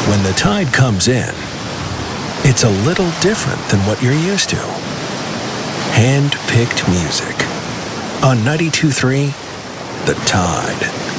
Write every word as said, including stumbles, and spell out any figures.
When the Tide comes in, it's a little different than what you're used to. Hand-picked music. On ninety-two point three, The Tide.